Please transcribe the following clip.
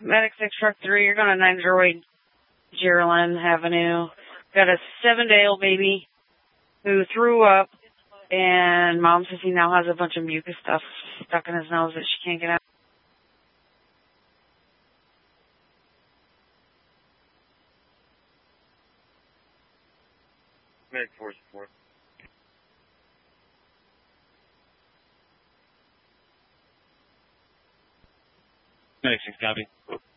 Medic 6 Truck 3, you're going to 908 Geraldine Avenue. Got a 7-day-old baby who threw up, and Mom says he now has a bunch of mucus stuff stuck in his nose that she can't get out. Medic 4 support. Medic 6, copy.